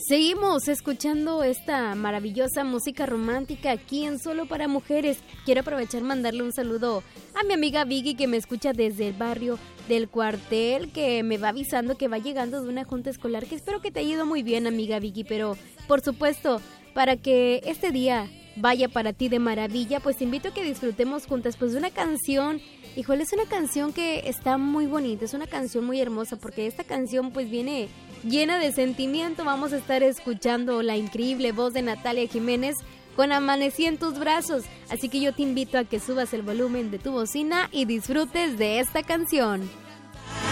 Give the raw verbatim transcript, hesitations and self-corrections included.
Seguimos escuchando esta maravillosa música romántica aquí en Solo para Mujeres. Quiero aprovechar y mandarle un saludo a mi amiga Vicky, que me escucha desde el barrio del Cuartel, que me va avisando que va llegando de una junta escolar, que espero que te haya ido muy bien, amiga Vicky, pero por supuesto, para que este día vaya para ti de maravilla, pues te invito a que disfrutemos juntas pues de una canción. Híjole, es una canción que está muy bonita, es una canción muy hermosa, porque esta canción pues viene llena de sentimiento. Vamos a estar escuchando la increíble voz de Natalia Jiménez con Amanecí en tus brazos, así que yo te invito a que subas el volumen de tu bocina y disfrutes de esta canción.